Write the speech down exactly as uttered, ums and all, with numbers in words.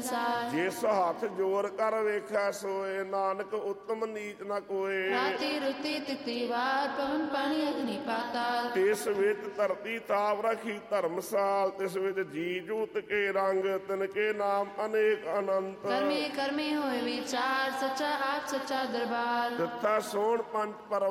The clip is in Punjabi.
ਸੰਸਾਰ। ਜਿਸ ਹੱਥ ਜੋਰ ਕਰ ਵੇਖੈ ਸੋਏ, ਨਾਨਕ ਉਤਮ ਨੀਚ ਨ ਕੋਏ। ਰਾਤੀ ਰੁਤੀ ਤਿਤੀ ਵਾਰ, ਪਵਨ ਪਾਣੀ ਅਗਨੀ ਪਾਤਾਲ। ਤਿਸ ਵਿੱਚ ਧਰਤੀ ਤਾਪ ਰਖੀ ਧਰਮਸਾਲ, ਤਿਸ ਵਿੱਚ ਜੀ ਜੂਤ ਕੇ ਰੰਗ, ਤਿਨ ਕੇ ਨਾਮ ਅਨੇਕ ਅਨੰਤ। ਕਰਮੇ ਕਰਮੇ ਹੋਏ ਵਿਚਾਰ, ਸੱਚਾ ਆਪ ਸੱਚਾ ਦਰਬਾਰ। ਦਿੱਤਾ ਸੋਹਣ ਪੰਜ ਪਰ